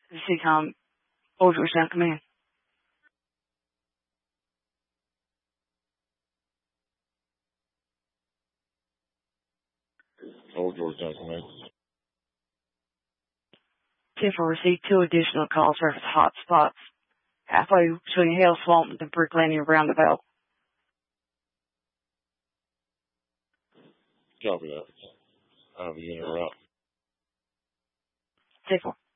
CCOM, over Sound Command. Old Georgetown Command. Tiffin received 2 additional call surface hotspots halfway between Hale Swamp and the Brick Landing roundabout. Copy that. I have a unit route. Tiffin.